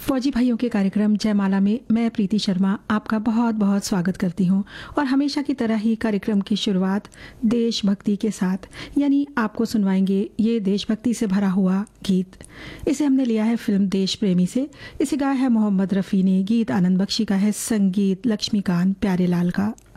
फौजी भाइयों के कार्यक्रम जयमाला में मैं प्रीति शर्मा आपका बहुत बहुत स्वागत करती हूं और हमेशा की तरह ही कार्यक्रम की शुरुआत देशभक्ति के साथ, यानी आपको सुनवाएंगे ये देशभक्ति से भरा हुआ गीत। इसे हमने लिया है फिल्म देश प्रेमी से। इसे गाया है मोहम्मद रफ़ी ने, गीत आनंद बख्शी का है, संगीत लक्ष्मीकांत प्यारेलाल का।